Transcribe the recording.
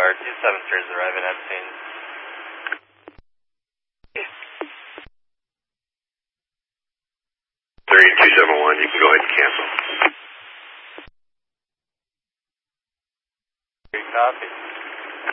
Tower, 273 is arriving at scene. 3271, you can go ahead and cancel. Copy.